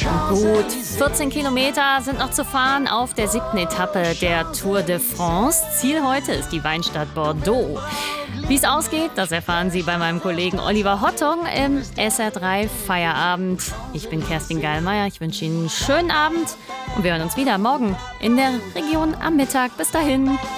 Gut, 14 Kilometer sind noch zu fahren auf der 7. Etappe der Tour de France. Ziel heute ist die Weinstadt Bordeaux. Wie es ausgeht, das erfahren Sie bei meinem Kollegen Oliver Hottung im SR3 Feierabend. Ich bin Kerstin Geilmeier, ich wünsche Ihnen einen schönen Abend und wir hören uns wieder morgen in der Region am Mittag. Bis dahin.